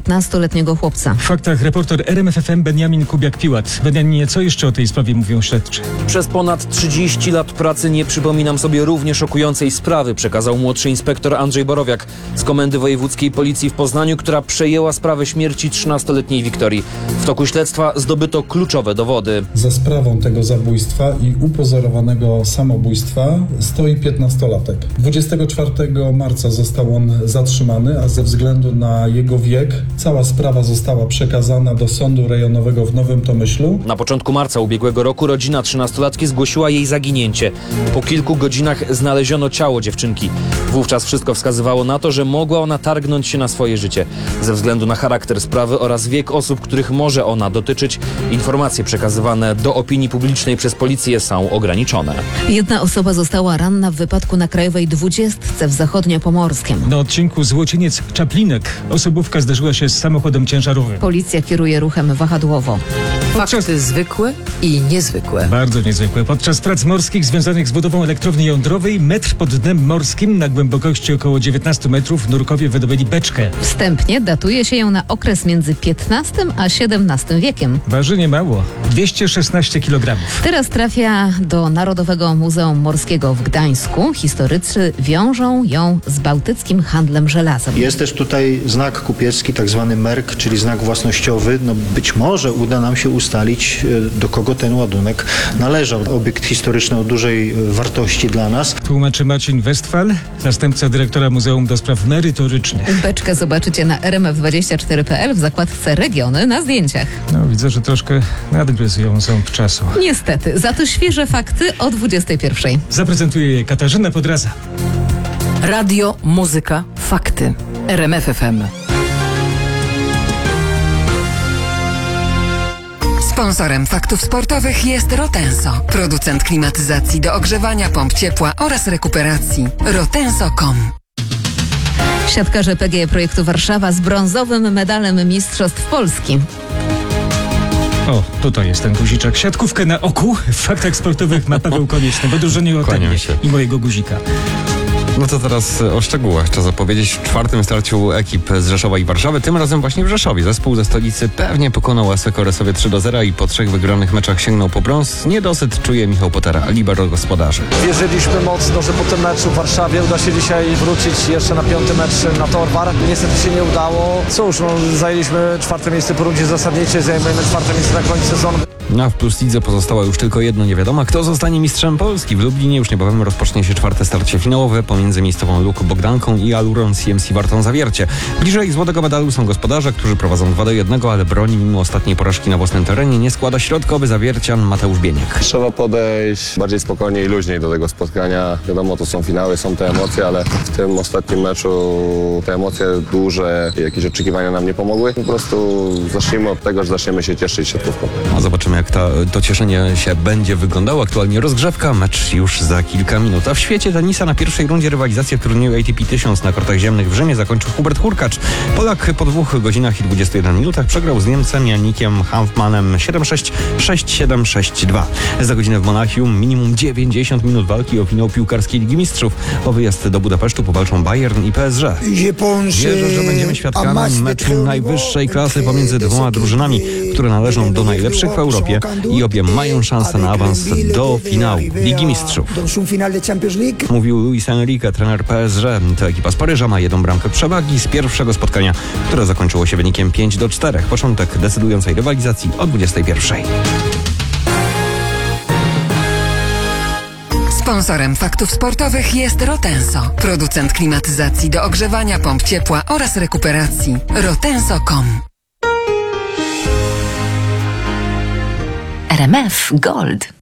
15-letniego chłopca. W faktach reporter RMF FM Benjamin Kubiak-Piłat. Benjaminie, co jeszcze o tej sprawie mówią śledczy? Przez ponad 30 lat pracy nie przypominam sobie równie szokującej sprawy, przekazał młodszy inspektor Andrzej Borowiak z Komendy Wojewódzkiej Policji w Poznaniu, która przejęła sprawę śmierci 13-letniej Wiktorii. W toku śledztwa zdobyto kluczowe dowody. Za sprawą tego zabójstwa i upozorowanego samobójstwa stoi 15-latek. 24 marca został on zatrzymany, a ze względu na jego wiek cała sprawa została przekazana do Sądu Rejonowego w Nowym Tomyślu. Na początku marca ubiegłego roku rodzina 13-latki zgłosiła jej zaginięcie. Po kilku godzinach znaleziono ciało dziewczynki. Wówczas wszystko wskazywało na to, że mogła ona targnąć się na swoje życie. Ze względu na charakter sprawy oraz wiek osób, których może ona dotyczyć, informacje przekazywane do opinii publicznej przez policję są ograniczone. Jedna osoba została ranna w wypadku na Krajowej 20 w Zachodniopomorskiem. Na odcinku Złocieniec-Czaplinek osobówka zderzyła się z samochodem ciężarowym. Policja kieruje ruchem wahadłowo. Fakty zwykłe i niezwykłe. Bardzo niezwykłe. Podczas prac morskich związanych z budową elektrowni jądrowej metr pod dnem morskim na głębokości około 19 metrów nurkowie wydobyli beczkę. Wstępnie datuje się ją na okres między XV a XVII wiekiem. Waży niemało. 216 kg. Teraz trafia do Narodowego Muzeum Morskiego w Gdańsku. Historycy wiążą ją z bałtyckim handlem żelazem. Jest też tutaj znak kupiecki, tak zwany merk, czyli znak własnościowy. Być może uda nam się ustalić, do kogo ten ładunek należał. Obiekt historyczny o dużej wartości dla nas. Tłumaczy Marcin Westphal, zastępca dyrektora Muzeum do Spraw Merytorycznych. Beczkę zobaczycie na rmf24.pl w zakładce Regiony na zdjęciach. No, widzę, że troszkę nadgryzują ząb czasu. Niestety, za to świeże fakty o 21. Zaprezentuje je Katarzyna Podraza. Radio, muzyka, fakty. RMF FM. Sponsorem faktów sportowych jest Rotenso, producent klimatyzacji do ogrzewania, pomp ciepła oraz rekuperacji. Rotenso.com. Siatkarze PGE Projektu Warszawa z brązowym medalem Mistrzostw Polski. O, tutaj jest ten guziczek. Siatkówkę na oku. W faktach sportowych ma Paweł Konieczny. W odróżnieniu ode mnie i mojego guzika. No to teraz o szczegółach czas opowiedzieć. W czwartym starciu ekip z Rzeszowa i Warszawy, tym razem właśnie w Rzeszowie. Zespół ze stolicy pewnie pokonał AS Koresowie 3-0 i po 3 wygranych meczach sięgnął po brąz. Niedosyt czuje Michał Potera, libero gospodarzy. Wierzyliśmy mocno, że po tym meczu w Warszawie uda się dzisiaj wrócić jeszcze na 5. mecz na Torwar. Niestety się nie udało. Cóż, zajęliśmy 4. miejsce po rundzie zasadniczej, zajmujemy 4. miejsce na końcu sezonu. A w Plus Lidze pozostała już tylko jedno niewiadoma. Kto zostanie mistrzem Polski? W Lublinie już niebawem rozpocznie się 4. starcie finałowe pomiędzy miejscową Luk Bogdanką i Alurą CMC Wartą Zawiercie. Bliżej złotego medalu są gospodarze, którzy prowadzą 2-1, ale broni mimo ostatniej porażki na własnym terenie nie składa środkowy zawiercian Mateusz Bieniek. Trzeba podejść bardziej spokojnie i luźniej do tego spotkania. Wiadomo, to są finały, są te emocje, ale w tym ostatnim meczu te emocje duże i jakieś oczekiwania nam nie pomogły. Po prostu zacznijmy od tego, że zaczniemy się cieszyć siatkówką. A zobaczymy, jak to cieszenie się będzie wyglądało. Aktualnie rozgrzewka, mecz już za kilka minut. A w świecie tenisa na pierwszej rundzie rywalizację w turnieju ATP 1000 na kortach ziemnych w Rzymie zakończył Hubert Hurkacz. Polak po 2 godzinach i 21 minutach przegrał z Niemcem Janikiem Hanfmanem 7-6, 6-7, 6-2. Za godzinę w Monachium minimum 90 minut walki o finał piłkarskiej Ligi Mistrzów. O wyjazd do Budapesztu powalczą Bayern i PSG. Wierzę, że będziemy świadkami meczu najwyższej klasy pomiędzy dwoma drużynami, które należą do najlepszych w Europie i obie mają szansę na awans do finału Ligi Mistrzów. Mówił Luis Enrique, trener PSG. To ekipa z Paryża ma 1 bramkę przewagi z pierwszego spotkania, które zakończyło się wynikiem 5-4. Początek decydującej rywalizacji o 21. Sponsorem faktów sportowych jest Rotenso, producent klimatyzacji do ogrzewania, pomp ciepła oraz rekuperacji. Rotenso.com. RMF Gold.